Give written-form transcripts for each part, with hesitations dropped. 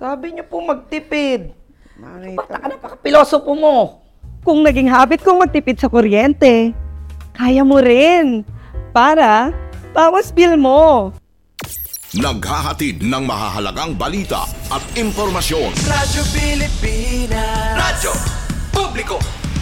Sabi niyo po magtipid. Ba't napaka-pilosopo mo? Kung naging habit kong magtipid sa kuryente, kaya mo rin. Para bawas bill mo. Naghahatid ng mahahalagang balita at impormasyon. Radyo Pilipinas. Radyo Publiko.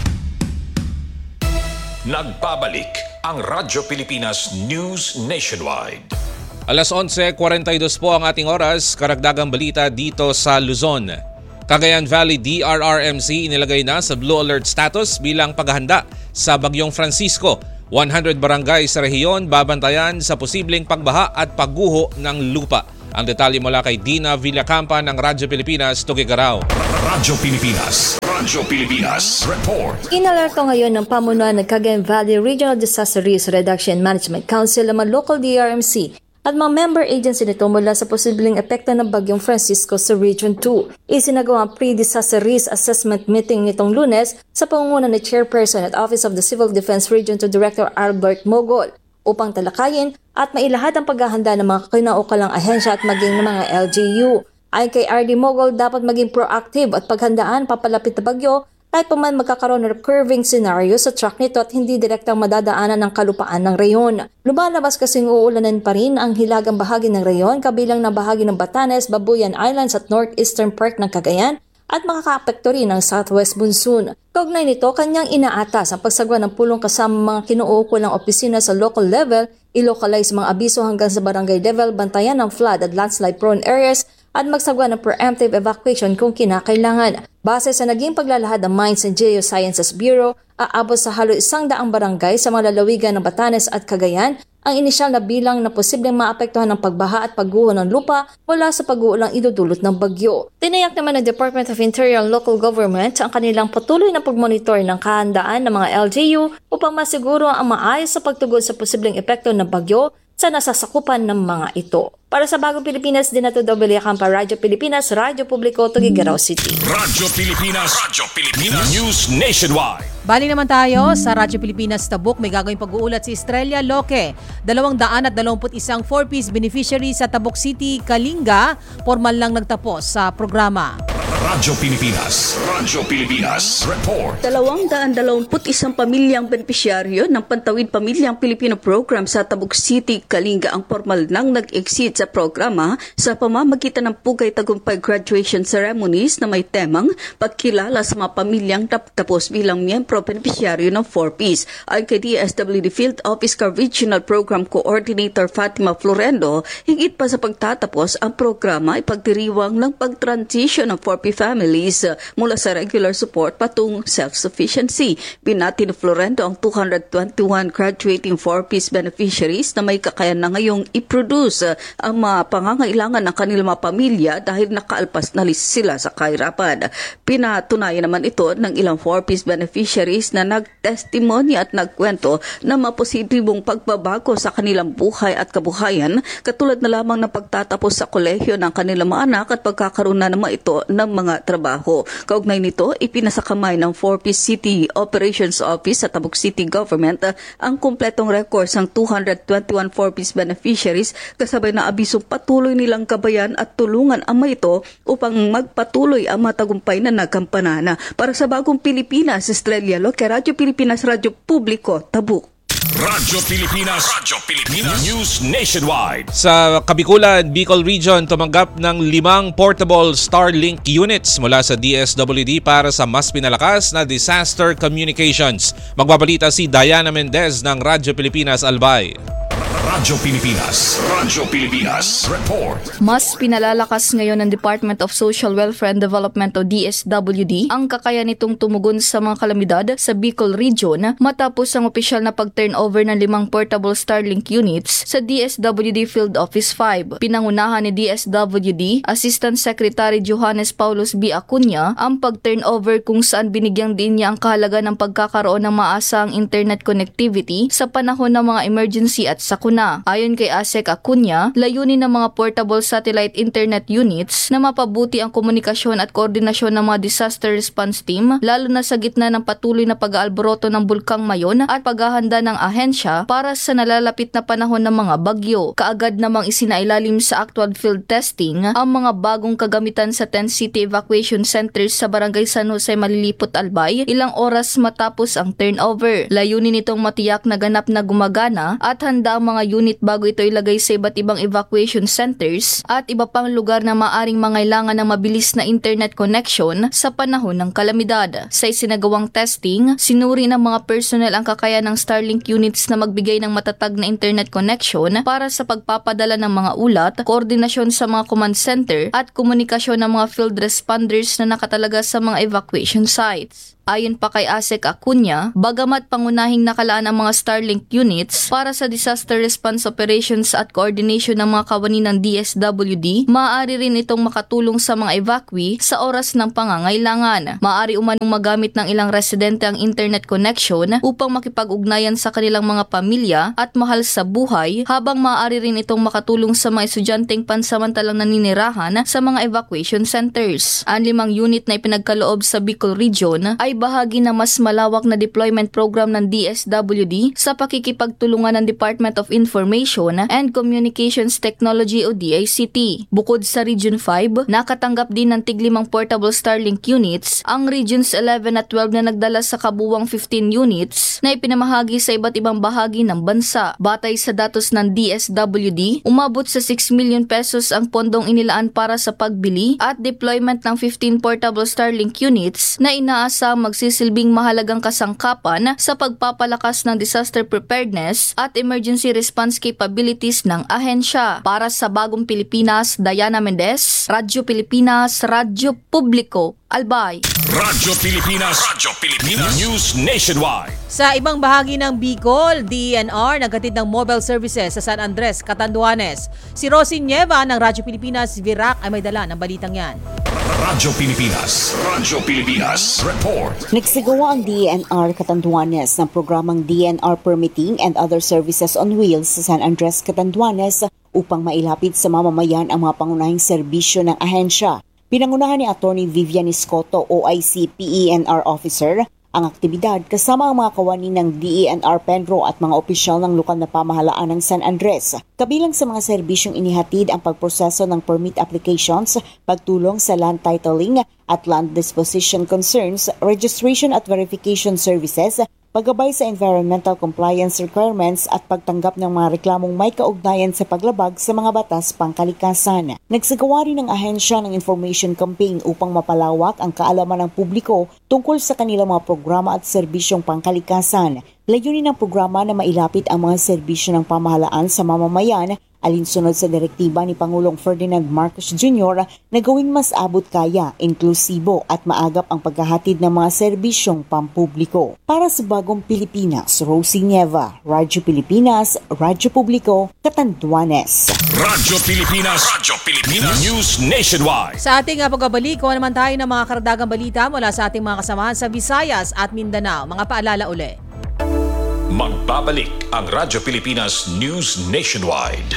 Nagbabalik ang Radyo Pilipinas News Nationwide. Alas 11:42 po ang ating oras, karagdagang balita dito sa Luzon. Cagayan Valley DRRMC inilagay na sa Blue Alert status bilang paghahanda sa Bagyong Francisco. 100 barangay sa rehiyon babantayan sa posibleng pagbaha at pagguho ng lupa. Ang detalye mula kay Dina Villacampa ng Radyo Pilipinas, Tuguegarao. Radyo Pilipinas. Radyo Pilipinas. Report. Inalerto ngayon ng pamunuan ng Cagayan Valley Regional Disaster Risk Reduction Management Council ang mga local DRMC at mga member agency nito mula sa posibleng epekto ng Bagyong Francisco sa Region 2. Isinagawa ang pre-disaster risk assessment meeting nitong Lunes sa pangunguna ni Chairperson at Office of the Civil Defense Region 2 Director Albert Mogol upang talakayin at mailahad ang paghahanda ng mga kinaukalang ahensya at maging ng mga LGU. Ayon kay RD Mogol, dapat maging proactive at paghandaan papalapit na bagyo kahit pa man magkakaroon ng curving scenario sa track nito at hindi direktang madadaanan ng kalupaan ng reyon. Lumalabas kasing uulanan pa rin ang hilagang bahagi ng reyon kabilang na bahagi ng Batanes, Babuyan Islands at northeastern part ng Cagayan at makakaapekto rin ng southwest monsoon. Kaugnay nito, kanyang inaatas ang pagsagwa ng pulong kasama mga kinuukulang opisina sa local level, ilocalize mga abiso hanggang sa barangay level, bantayan ng flood at landslide prone areas at magsagwa ng preemptive evacuation kung kinakailangan. Base sa naging paglalahad ng Mines and Geosciences Bureau, aabot sa halos 100 barangay sa mga lalawigan ng Batanes at Cagayan ang inisyal na bilang na posibleng maapektuhan ng pagbaha at pagguho ng lupa mula sa pag-uulang idudulot ng bagyo. Tinayak naman ng Department of Interior and Local Government ang kanilang patuloy na pagmonitor ng kahandaan ng mga LGU upang masiguro ang maayos sa pagtugon sa posibleng epekto ng bagyo sa nasasakupan ng mga ito. Para sa Bagong Pilipinas, Dinato Villacampa, Radyo Pilipinas, Radyo Publiko, Tuguegarao City. Radyo Pilipinas. Radyo Pilipinas News Nationwide. Bali naman tayo sa Radyo Pilipinas Tabuk. May gagawing pag-uulat si Estrella Loque. 221 4-piece beneficiary sa Tabuk City, Kalinga. Formal lang nagtapos sa programa. Radyo Pilipinas. Radyo Pilipinas. Report. 221 pamilyang benepisyaryo ng Pantawid Pamilyang Pilipino Program sa Tabuk City, Kalinga ang formal nang nag-exceed sa programa sa pamamagitan ng Pugay Tagumpay Graduation Ceremonies na may temang pagkilala sa mga pamilyang tapos bilang miyembro benepisyaryo ng 4-piece. Ay kay DSWD Field Office Regional Program Coordinator Fatima Florendo, higit pa sa pagtatapos ang programa ay pagdiriwang ng pag-transition ng 4-piece families mula sa regular support patung self-sufficiency. Binati ni Florendo ang 221 graduating 4-piece beneficiaries na may kakayan na ngayong i-produce ang mga pangangailangan ng kanilang mga pamilya dahil nakaalpas na sila sa kahirapan. Pinatunayan naman ito ng ilang 4-piece beneficiaries na nagtestimonya at nagkwento na mapositibong pagbabago sa kanilang buhay at kabuhayan, katulad na lamang ng pagtatapos sa kolehiyo ng kanilang mga anak at pagkakaroon na naman ito ng mga trabaho. Kaugnay nito, ipinasakamay ng 4-piece City Operations Office sa Tabuk City Government ang kumpletong records ng 221 4-piece beneficiaries kasabay na abisong patuloy nilang gabayan at tulungan ang mga ito upang magpatuloy ang matagumpay na nagkampanana. Para sa Bagong Pilipinas, Estrella Loque, Radyo Pilipinas, Radyo Publiko, Tabuk. Radyo Pilipinas. Radyo Pilipinas News Nationwide. Sa Kabikulan, Bicol Region tumanggap ng 5 portable Starlink units mula sa DSWD para sa mas pinalakas na disaster communications. Magbabalita si Diana Mendez ng Radyo Pilipinas Albay. Radyo Pilipinas. Radyo Pilipinas. Report. Mas pinalalakas ngayon ng Department of Social Welfare and Development o DSWD ang kakayahan nitong tumugon sa mga kalamidad sa Bicol Region matapos ang opisyal na pag-turnover ng 5 portable Starlink units sa DSWD Field Office 5. Pinangunahan ni DSWD Assistant Secretary Johannes Paulos B. Acuña ang pag-turnover kung saan binigyang din niya ang kahalaga ng pagkakaroon ng maasang internet connectivity sa panahon ng mga emergency at sakuna. na. Ayon kay ASEC Acuña, layunin ng mga portable satellite internet units na mapabuti ang komunikasyon at koordinasyon ng mga disaster response team, lalo na sa gitna ng patuloy na pag-aalboroto ng Bulkang Mayon at paghahanda ng ahensya para sa nalalapit na panahon ng mga bagyo. Kaagad namang isinailalim sa actual field testing ang mga bagong kagamitan sa 10 city evacuation centers sa Barangay San Jose, Malilipot, Albay, ilang oras matapos ang turnover. Layunin itong matiyak na ganap na gumagana at handa ang mga unit bago ito ilagay sa iba't ibang evacuation centers at iba pang lugar na maaring mangailangan ng mabilis na internet connection sa panahon ng kalamidad. Sa isinagawang testing, sinuri ng mga personnel ang kakayahan ng Starlink units na magbigay ng matatag na internet connection para sa pagpapadala ng mga ulat, koordinasyon sa mga command center at komunikasyon ng mga field responders na nakatalaga sa mga evacuation sites. Ayon pa kay ASEC Acuña, bagamat pangunahing nakalaan ang mga Starlink units para sa disaster response operations at coordination ng mga kawani ng DSWD, maaari rin itong makatulong sa mga evacuee sa oras ng pangangailangan. Maaari umanong magamit ng ilang residente ang internet connection upang makipag-ugnayan sa kanilang mga pamilya at mahal sa buhay, habang maaari rin itong makatulong sa mga estudyanteng pansamantalang naninirahan sa mga evacuation centers. Ang 5 unit na ipinagkaloob sa Bicol Region ay bahagi ng mas malawak na deployment program ng DSWD sa pakikipagtulungan ng Department of Information and Communications Technology o DICT. Bukod sa Region 5, nakatanggap din ng tig-5 portable Starlink units ang Regions 11 at 12 na nagdala sa kabuwang 15 units na ipinamahagi sa iba't ibang bahagi ng bansa. Batay sa datos ng DSWD, umabot sa 6 million pesos ang pondong inilaan para sa pagbili at deployment ng 15 portable Starlink units na inaasang magsisilbing mahalagang kasangkapan sa pagpapalakas ng disaster preparedness at emergency response capabilities ng ahensya. Para sa Bagong Pilipinas, Diana Mendez, Radyo Pilipinas, Radyo Publiko, Albay. Radyo Pilipinas News Nationwide. Sa ibang bahagi ng Bicol, DENR naghatid ng mobile services sa San Andres, Catanduanes. Si Rosie Nieva ng Radyo Pilipinas Virac ay may dala ng balitang yan. Radyo Pilipinas Report. Nagsagawa ang DENR Catanduanes ng programang DENR Permitting and Other Services on Wheels sa San Andres, Catanduanes upang mailapit sa mamamayan ang mga pangunahing serbisyo ng ahensya. Pinangunahan ni Atty. Vivian Escoto, OIC PENR Officer, ang aktibidad kasama ang mga kawani ng DENR Penro at mga opisyal ng lokal na pamahalaan ng San Andres. Kabilang sa mga serbisyong inihatid ang pagproseso ng permit applications, pagtulong sa land titling at land disposition concerns, registration at verification services, paggabay sa environmental compliance requirements at pagtanggap ng mga reklamong may kaugnayan sa paglabag sa mga batas pangkalikasan. Nagsagawa rin ng ahensya ng information campaign upang mapalawak ang kaalaman ng publiko tungkol sa kanilang mga programa at serbisyong pangkalikasan. Layunin ng programa na mailapit ang mga serbisyo ng pamahalaan sa mamamayan alinsunod sa direktiba ni Pangulong Ferdinand Marcos Jr. na gawing mas abot kaya, inklusibo at maagap ang paghahatid ng mga serbisyong pampubliko. Para sa Bagong Pilipinas, Rosie Nieva, Radyo Pilipinas, Radyo Publiko, Catanduanes. Radyo Pilipinas News Nationwide. Sa ating pagbabalik, kuha naman tayo ng mga karagdagang balita mula sa ating mga kasamahan sa Visayas at Mindanao. Mga paalala uli. Magbabalik ang Radyo Pilipinas News Nationwide.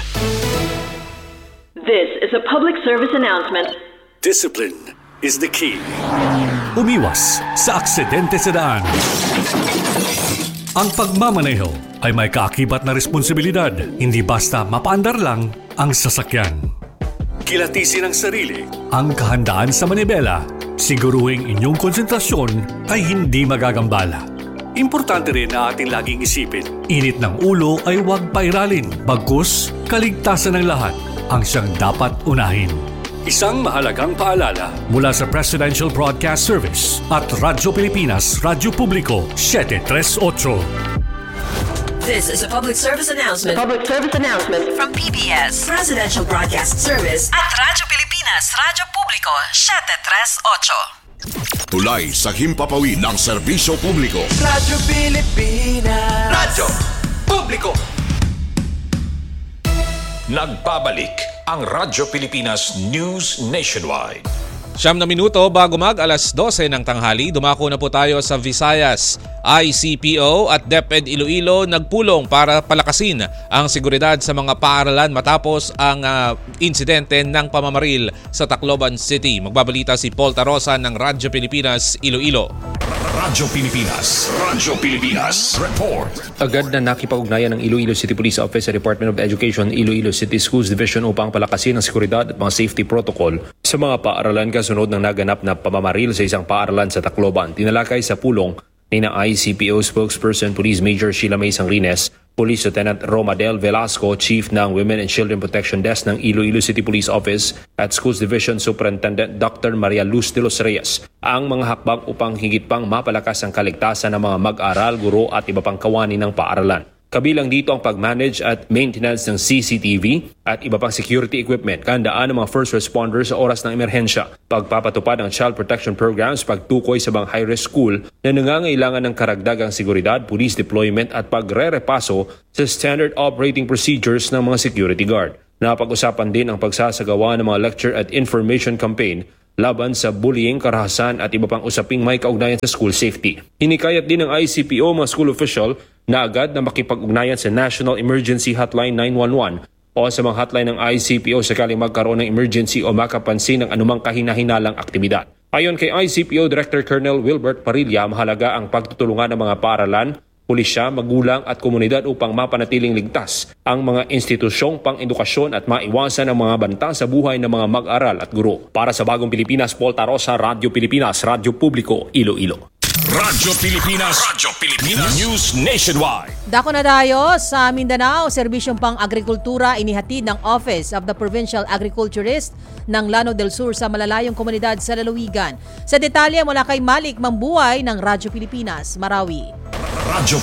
This is a public service announcement. Discipline is the key. Umiwas sa aksidente sa daan. Ang pagmamaneho ay may kaakibat na responsibilidad, hindi basta mapaandar lang ang sasakyan. Kilatisin ang sarili, ang kahandaan sa manibela, siguruhing inyong konsentrasyon ay hindi magagambala. Importante rin na ating laging isipin, init ng ulo ay huwag pairalin, bagkus kaligtasan ng lahat ang siyang dapat unahin. Isang mahalagang paalala mula sa Presidential Broadcast Service at Radyo Pilipinas, Radyo Publiko, 738. This is a public service announcement. From PBS, Presidential Broadcast Service at Radyo Pilipinas, Radyo Publiko, 738. Tulay sa himpapawid ng serbisyo publiko. Radyo Pilipinas. Radyo Publiko. Nagbabalik ang Radyo Pilipinas News Nationwide. 9 minuto bago mag alas 12 ng tanghali, dumako na po tayo sa Visayas. ICPO at DepEd Iloilo nagpulong para palakasin ang seguridad sa mga paaralan matapos ang insidente ng pamamaril sa Tacloban City. Magbabalita si Paul Tarosa ng Radyo Pilipinas, Iloilo. Radyo Pilipinas Report. Agad na nakipag-ugnayan ng Iloilo City Police Office sa Department of Education Iloilo City Schools Division upang palakasin ang seguridad at mga safety protocol sa mga paaralan kasunod ng naganap na pamamaril sa isang paaralan sa Tacloban. Tinalakay sa pulong ni na ICPO spokesperson Police Major Sheila May Sangrines, Police Lieutenant Romadel Velasco, Chief ng Women and Children Protection Desk ng Iloilo City Police Office at Schools Division Superintendent Dr. Maria Luz de los Reyes ang mga hakbang upang higit pang mapalakas ang kaligtasan ng mga mag-aral, guro at iba pang kawani ng paaralan. Kabilang dito ang pag-manage at maintenance ng CCTV at iba pang security equipment, kahandaan ng mga first responders sa oras ng emerhensya, pagpapatupad ng child protection programs, pagtukoy sa mga high-risk school na nangangailangan ng karagdagang seguridad, police deployment at pagre-repaso sa standard operating procedures ng mga security guard. Napag-usapan din ang pagsasagawa ng mga lecture at information campaign laban sa bullying, karahasan at iba pang usaping may kaugnayan sa school safety. Hinikayat din ng ICPO mga school official na agad na makipag-ugnayan sa National Emergency Hotline 911 o sa mga hotline ng ICPO sakaling magkaroon ng emergency o makapansin ng anumang kahinahinalang aktibidad. Ayon kay ICPO Director Colonel Wilbert Parilla, mahalaga ang pagtutulungan ng mga paaralan, pulisya, magulang at komunidad upang mapanatiling ligtas ang mga institusyong pang-edukasyon at maiwasan ang mga banta sa buhay ng mga mag-aral at guro. Para sa Bagong Pilipinas, Paul Tarosa, Radyo Pilipinas, Radyo Publiko, Iloilo. Radyo Pilipinas News Nationwide. Dako na tayo sa Mindanao, serbisyong pang-agrikultura inihatid ng Office of the Provincial Agriculturist ng Llano del Sur sa malalayong komunidad sa lalawigan. Sa detalye mula kay Malik Mambuhay ng Radyo Pilipinas, Marawi. Radyo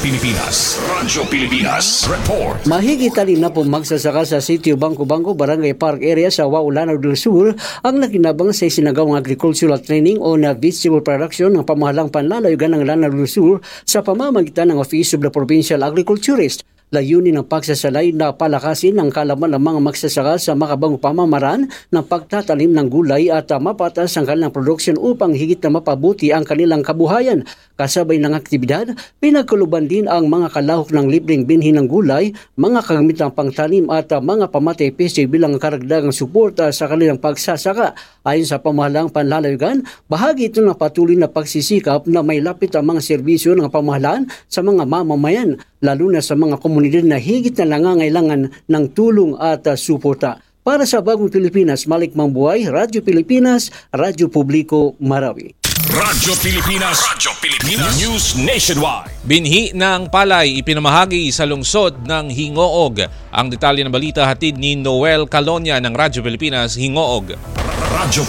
Pilipinas Report. Mahigit alin na po magsasaka sa sitio Bangko-Bangko, Barangay Park area sa Llano del Sur ang nakinabang sa isinagawang agricultural training o na vegetable production ng pamahalang panlalayugan ng Llano del Sur sa pamamagitan ng Office of the Provincial Agriculturist. Layunin ng pagsasalay na palakasin ang kalaman ng mga magsasaka sa makabang pamamaraan ng pagtatanim ng gulay at mapatas ang kanilang produksyon upang higit na mapabuti ang kanilang kabuhayan. Kasabay ng aktibidad, pinagkuluban din ang mga kalahok ng libreng binhi ng gulay, mga kagamitang pangtanim at mga pamatay peste bilang karagdagang suporta sa kanilang pagsasaka. Ayon sa pamahalang panlalayugan, bahagi ito ng patuloy na pagsisikap na may lapit ang mga serbisyo ng pamahalaan sa mga mamamayan, lalo na sa mga komunidad na higit na nangangailangan ng tulong at suporta. Para sa Bagong Pilipinas, Malik Mambuhay, Radyo Pilipinas, Radyo Publiko, Marawi. Radyo Pilipinas News Nationwide. Binhi ng palay ipinamahagi sa lungsod ng Hingoog. Ang detalye ng balita hatid ni Noel Calonia ng Radyo Pilipinas, Hingoog. Radyo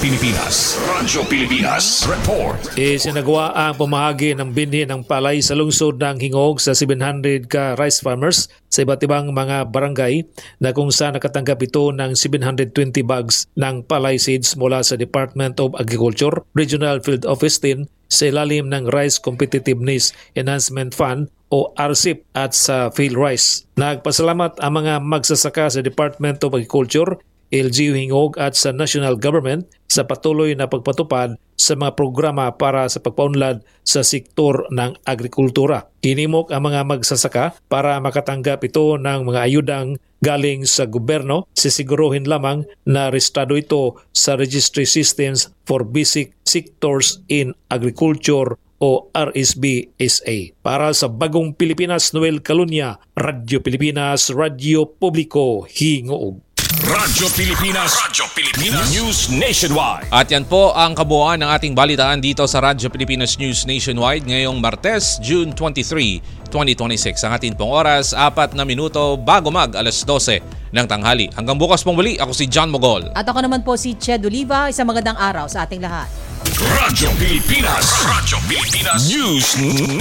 Pilipinas Report. Isinagawa ang pamahagi ng binhi ng palay sa lungsod ng Hingoog sa 700 ka rice farmers sa iba't ibang mga barangay na kung saan nakatanggap ito ng 720 bags ng palay seeds mula sa Department of Agriculture, Regional Field Office 10 sa ilalim ng Rice Competitiveness Enhancement Fund o RCEP at sa Field Rice. Nagpasalamat ang mga magsasaka sa Department of Agriculture, LGU Hingoog at sa National Government sa patuloy na pagpatupad sa mga programa para sa pagpaunlad sa sektor ng agrikultura. Hinimok ang mga magsasaka para makatanggap ito ng mga ayudang galing sa gobyerno, sisiguruhin lamang na restado ito sa Registry Systems for Basic Sectors in Agriculture o RSBSA. Para sa Bagong Pilipinas, Noel Calonia, Radyo Pilipinas, Radyo Publiko, Hingoog. Radyo Pilipinas News Nationwide. At yan po ang kabuuan ng ating balitaan dito sa Radyo Pilipinas News Nationwide ngayong Martes, June 23, 2026. Ang ating pong oras, 4 na minuto bago mag alas 12 ng tanghali. Hanggang bukas pong muli, ako si John Mogol. At ako naman po si Ched Oliva. Isang magandang araw sa ating lahat. Radyo Pilipinas News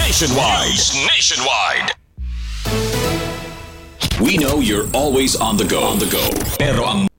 Nationwide. We know you're always on the go. Pero ang